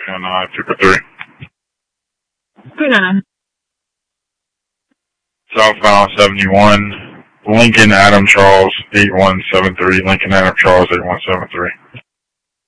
And 243. 399. Southbound 71, Lincoln Adam Charles 8173, Lincoln Adam Charles 8173.